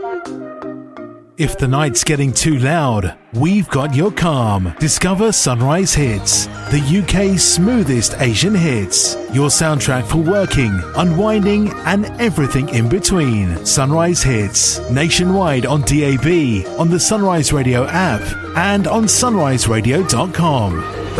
If the night's getting too loud, we've got your calm. Discover Sunrise Hits, the UK's smoothest Asian hits. Your soundtrack for working, unwinding, and everything in between. Sunrise Hits, nationwide on DAB, on the Sunrise Radio app, and on sunriseradio.com.